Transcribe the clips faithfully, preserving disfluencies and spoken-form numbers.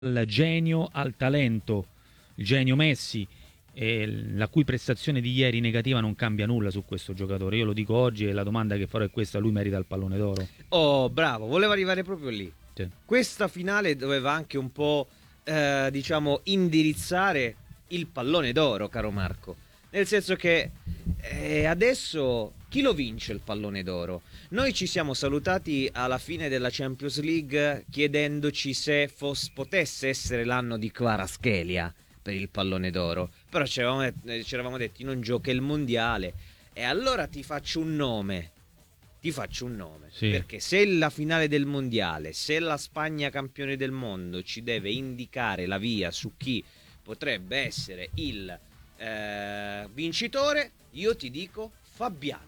dal genio al talento, il genio Messi, e la cui prestazione di ieri negativa non cambia nulla su questo giocatore. Io lo dico oggi e la domanda che farò è questa: lui merita il pallone d'oro? Oh, bravo, volevo arrivare proprio lì. Sì. Questa finale doveva anche un po', eh, diciamo, indirizzare il pallone d'oro, caro Marco. Nel senso che eh, adesso chi lo vince il pallone d'oro? Noi ci siamo salutati alla fine della Champions League chiedendoci se fosse, potesse essere l'anno di Kvaratskhelia per il pallone d'oro. Però ci eravamo, eh, ci eravamo detti non gioca il mondiale. E allora ti faccio un nome. Ti faccio un nome. Sì. Perché se la finale del mondiale, se la Spagna campione del mondo ci deve indicare la via su chi potrebbe essere il eh, vincitore, io ti dico Fabian.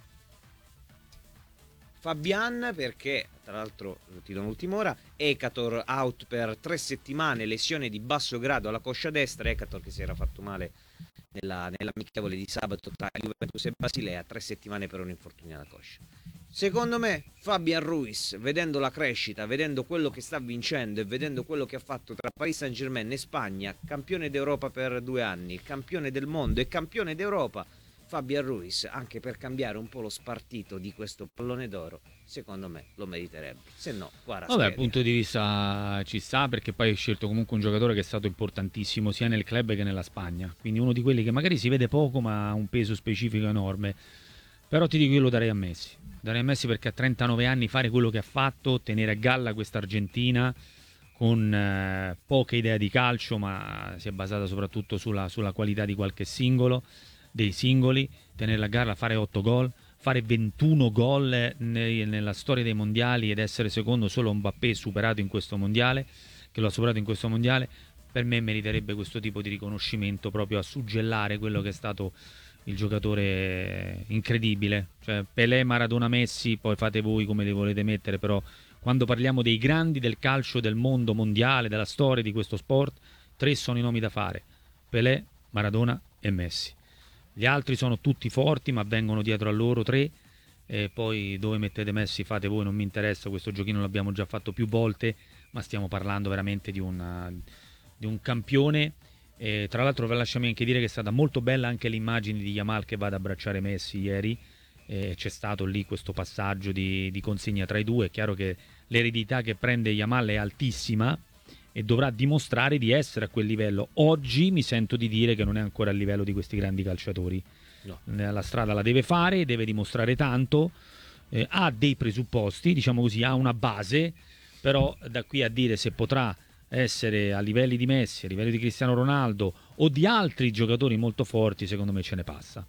Fabian perché, tra l'altro, ti do un'ultima ora, Ekator out per tre settimane, lesione di basso grado alla coscia destra, Ekator che si era fatto male nella, nell'amichevole di sabato tra Juventus e Basilea, tre settimane per un infortunio alla coscia. Secondo me Fabian Ruiz, vedendo la crescita, vedendo quello che sta vincendo e vedendo quello che ha fatto tra Paris Saint-Germain e Spagna, campione d'Europa per due anni, campione del mondo e campione d'Europa, Fabian Ruiz, anche per cambiare un po' lo spartito di questo pallone d'oro, secondo me lo meriterebbe. Se no, guarda. Vabbè, dal punto di vista ci sta, perché poi hai scelto comunque un giocatore che è stato importantissimo sia nel club che nella Spagna, quindi uno di quelli che magari si vede poco ma ha un peso specifico enorme. Però ti dico, io lo darei a Messi. Darei a Messi perché a trentanove anni fare quello che ha fatto, tenere a galla questa Argentina con eh, poche idee di calcio, ma si è basata soprattutto sulla, sulla qualità di qualche singolo, dei singoli, tenerla a galla, fare otto gol, fare ventuno gol ne, nella storia dei mondiali ed essere secondo solo a Mbappé, superato in questo mondiale, che lo ha superato in questo mondiale, per me meriterebbe questo tipo di riconoscimento, proprio a suggellare quello che è stato il giocatore incredibile. Cioè, Pelé, Maradona, Messi, poi fate voi come li volete mettere, però quando parliamo dei grandi del calcio del mondo mondiale, della storia di questo sport, tre sono i nomi da fare: Pelé, Maradona e Messi. Gli altri sono tutti forti, ma vengono dietro a loro tre, e poi dove mettete Messi fate voi, non mi interessa, questo giochino l'abbiamo già fatto più volte, ma stiamo parlando veramente di, una, di un campione. E tra l'altro lasciami anche dire che è stata molto bella anche l'immagine di Yamal che va ad abbracciare Messi ieri, e c'è stato lì questo passaggio di, di consegna tra i due. È chiaro che l'eredità che prende Yamal è altissima e dovrà dimostrare di essere a quel livello. Oggi mi sento di dire che non è ancora a livello di questi grandi calciatori. No. La strada la deve fare, deve dimostrare tanto, eh, ha dei presupposti, diciamo così, ha una base, però da qui a dire se potrà essere a livelli di Messi, a livelli di Cristiano Ronaldo o di altri giocatori molto forti, secondo me ce ne passa.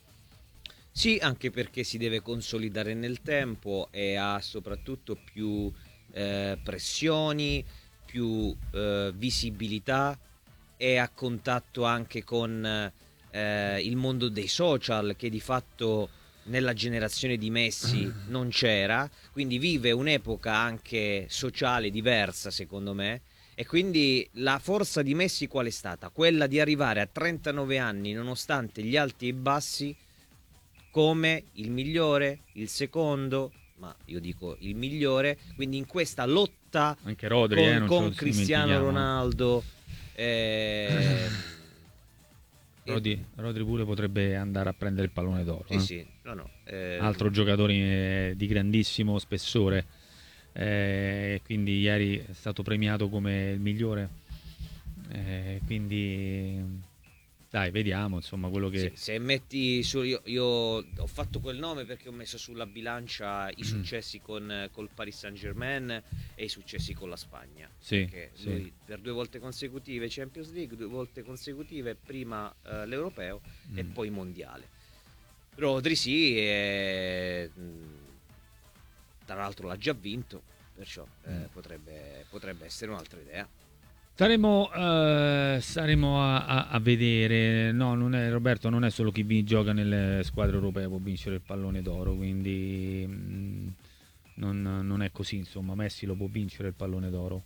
Sì, anche perché si deve consolidare nel tempo e ha soprattutto più eh, pressioni, più eh, visibilità, e a contatto anche con eh, il mondo dei social, che di fatto nella generazione di Messi non c'era, quindi vive un'epoca anche sociale diversa, secondo me. E quindi la forza di Messi qual è stata? Quella di arrivare a trentanove anni, nonostante gli alti e bassi, come il migliore, il secondo, ma io dico il migliore, quindi in questa lotta anche Rodri, con, eh, non con Cristiano dimentichiamo. Ronaldo. Eh, Rodri, Rodri pure potrebbe andare a prendere il pallone d'oro. Sì, eh? sì, no, no. Eh, Altro giocatore eh, di grandissimo spessore. Eh, quindi ieri è stato premiato come il migliore. Eh, quindi dai, vediamo insomma quello che. Se, se metti su, io, io ho fatto quel nome perché ho messo sulla bilancia i successi con col Paris Saint-Germain e i successi con la Spagna. Sì, perché sì. lui per due volte consecutive Champions League, due volte consecutive prima eh, l'Europeo mm. e poi Mondiale. Rodri sì, e, tra l'altro l'ha già vinto, perciò eh, mm. potrebbe, potrebbe essere un'altra idea. Staremo, uh, staremo a, a, a vedere. No, non è, Roberto, non è solo chi vi gioca nelle squadre europee può vincere il pallone d'oro, quindi mh, non, non è così, insomma. Messi lo può vincere il pallone d'oro.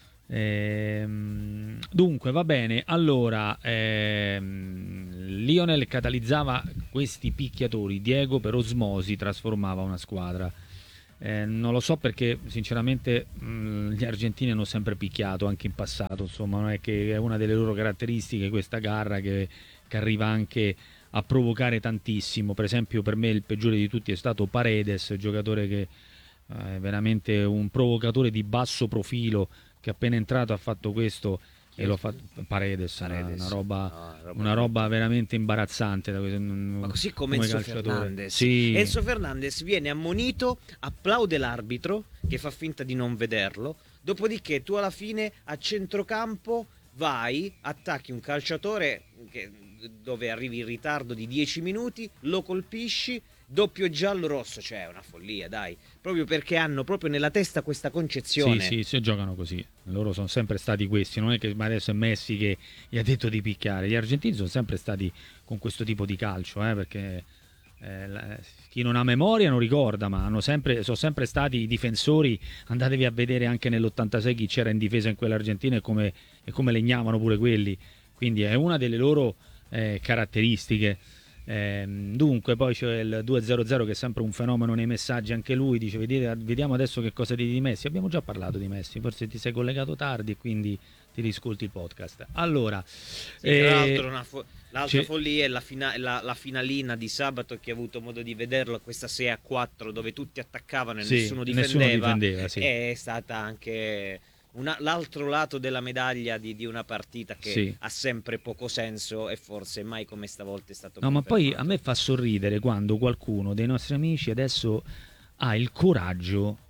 Ehm, dunque va bene, allora ehm, Lionel catalizzava questi picchiatori, Diego per osmosi trasformava una squadra. Eh, non lo so perché sinceramente mh, gli argentini hanno sempre picchiato anche in passato, insomma non è che è una delle loro caratteristiche questa garra che, che arriva anche a provocare tantissimo. Per esempio per me il peggiore di tutti è stato Paredes, giocatore che eh, è veramente un provocatore di basso profilo, che appena entrato ha fatto questo Chi e è? l'ho fatto Paredes, Paredes. Una, una roba, No, roba una roba brutta. veramente imbarazzante da questo- Ma così come come Enzo calciatore. Fernandez. Sì, Enzo Fernandez viene ammonito, applaude l'arbitro che fa finta di non vederlo, dopodiché tu alla fine a centrocampo vai, attacchi un calciatore che- dove arrivi in ritardo di dieci minuti, lo colpisci, doppio giallo rosso, cioè è una follia, dai, proprio perché hanno proprio nella testa questa sì, concezione. sì, se giocano così. Loro sono sempre stati questi, non è che ma adesso è Messi che gli ha detto di picchiare. Gli argentini sono sempre stati con questo tipo di calcio, eh, perché eh, la- chi non ha memoria non ricorda, ma hanno sempre, sono sempre stati i difensori. Andatevi a vedere anche nell'ottantasei chi c'era in difesa in quell'Argentina e come, e come legnavano pure quelli. Quindi è una delle loro eh, caratteristiche. Ehm, dunque, poi c'è il duecento che è sempre un fenomeno nei messaggi, anche lui dice: "Vedete- vediamo adesso che cosa dite di Messi." Abbiamo già parlato di Messi, forse ti sei collegato tardi e quindi ti riscolti il podcast. Allora, Sì, tra eh, l'altro una fo- l'altra c'è- follia è la, fina- la- la finalina di sabato che ho avuto modo di vederlo, questa sei a quattro dove tutti attaccavano e sì, nessuno nessuno difendeva, difendeva, sì. è stata anche una- l'altro lato della medaglia di, di una partita che Sì. ha sempre poco senso e forse mai come stavolta è stato No, ma poi a confermato. me fa sorridere quando qualcuno dei nostri amici adesso ha il coraggio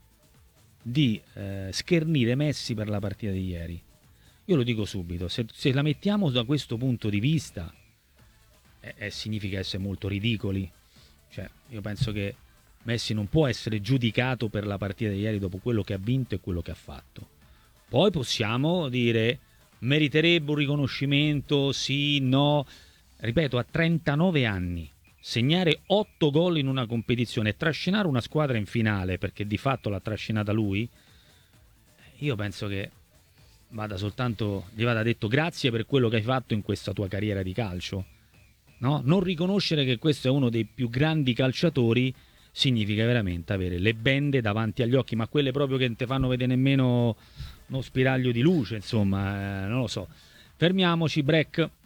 di eh, schernire Messi per la partita di ieri. Io lo dico subito, se, se la mettiamo da questo punto di vista, eh, eh, significa essere molto ridicoli. Cioè, io penso che Messi non può essere giudicato per la partita di ieri dopo quello che ha vinto e quello che ha fatto. Poi possiamo dire meriterebbe un riconoscimento, sì, no. Ripeto, a trentanove anni, segnare otto gol in una competizione e trascinare una squadra in finale, perché di fatto l'ha trascinata lui, io penso che vada soltanto, gli vada detto grazie per quello che hai fatto in questa tua carriera di calcio. No? Non riconoscere che questo è uno dei più grandi calciatori significa veramente avere le bende davanti agli occhi, ma quelle proprio che non ti fanno vedere nemmeno uno spiraglio di luce, insomma, eh, non lo so. Fermiamoci, break.